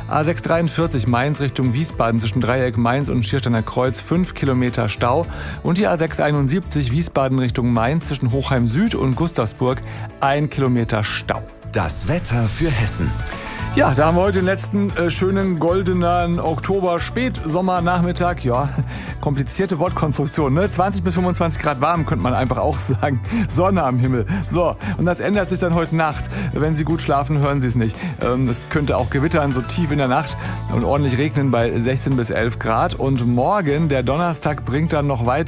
A643 Mainz Richtung Wiesbaden zwischen Dreieck Mainz und Schiersteiner Kreuz 5 Kilometer Stau. Und die A671 Wiesbaden Richtung Mainz zwischen Hochheim Süd und Gustavsburg 1 Kilometer Stau. Das Wetter für Hessen. Ja, da haben wir heute den letzten schönen goldenen Oktober-Spätsommernachmittag. Ja, komplizierte Wortkonstruktion, ne? 20 bis 25 Grad warm, könnte man einfach auch sagen. Sonne am Himmel. So, und das ändert sich dann heute Nacht. Wenn Sie gut schlafen, hören Sie es nicht. Es könnte auch gewittern, so tief in der Nacht und ordentlich regnen bei 16 bis 11 Grad. Und morgen, der Donnerstag, bringt dann noch weiter